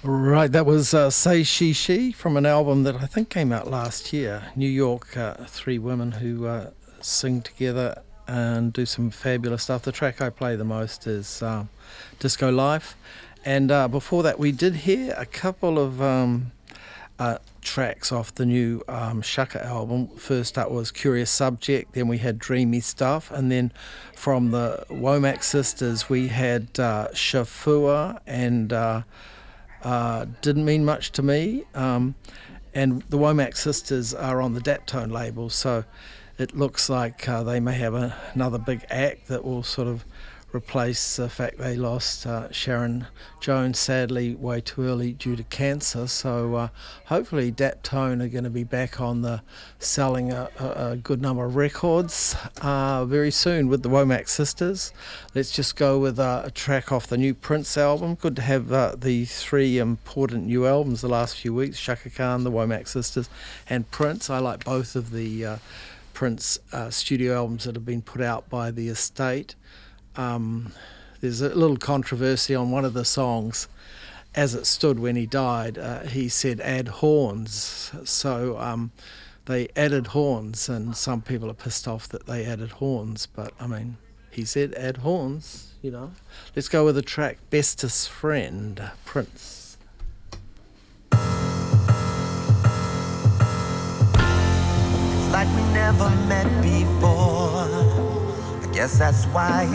Right, that was Say She She from an album that I think came out last year. New York, three women who sing together and do some fabulous stuff. The track I play the most is Disco Life. And before that, we did hear a couple of tracks off the new Shaka album. First up was Curious Subject, then we had Dreamy Stuff, and then from the Womack Sisters we had Shafua and Didn't Mean Much to Me. And the Womack Sisters are on the Daptone label, so it looks like they may have another big act that will sort of replace the fact they lost Sharon Jones sadly way too early due to cancer. So hopefully Daptone are going to be back on the selling a good number of records very soon with the Womack Sisters. Let's just go with a track off the new Prince album. Good to have the three important new albums the last few weeks: Chaka Khan, the Womack Sisters and Prince. I like both of the Prince studio albums that have been put out by the estate. There's a little controversy on one of the songs. As it stood when he died, he said add horns, so they added horns, and some people are pissed off that they added horns, but I mean, he said add horns, you know. Let's go with the track Bestest Friend, Prince. It's like we never met before. I guess that's why